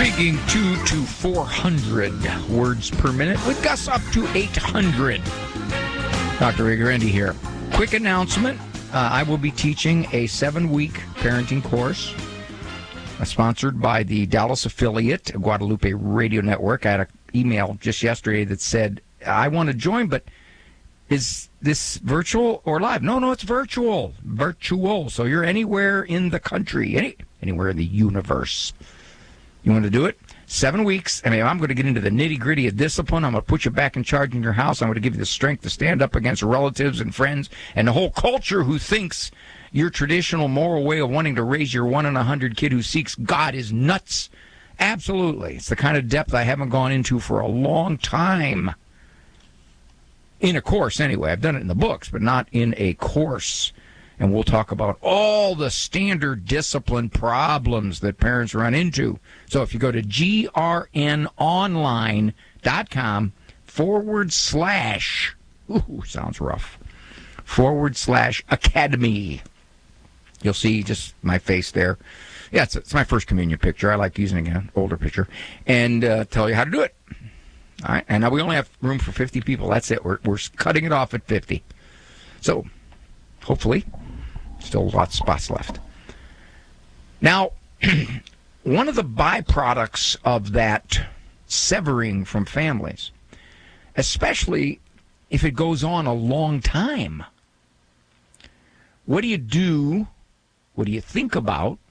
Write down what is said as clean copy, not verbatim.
Speaking 2 to 400 words per minute, with gusts up to 800. Dr. Ray Guarendi here. Quick announcement. I will be teaching a 7-week parenting course sponsored by the Dallas affiliate, Guadalupe Radio Network. I had an email just yesterday that said, I want to join, but is this virtual or live? No, it's virtual. Virtual. So you're anywhere in the country, anywhere in the universe. You want to do it? 7 weeks. I mean, I'm going to get into the nitty-gritty of discipline. I'm going to put you back in charge in your house. I'm going to give you the strength to stand up against relatives and friends and the whole culture who thinks your traditional moral way of wanting to raise your 1 in 100 kid who seeks God is nuts. Absolutely. It's the kind of depth I haven't gone into for a long time. In a course, anyway. I've done it in the books, but not in a course. And we'll talk about all the standard discipline problems that parents run into. So if you go to grnonline.com / sounds rough, / academy. You'll see just my face there. Yeah, it's my first communion picture. I like using an older picture. And tell you how to do it. All right. And now we only have room for 50 people. That's it. We're cutting it off at 50. So hopefully, still lots of spots left. Now, one of the byproducts of that severing from families, especially if it goes on a long time, what do you do? What do you think about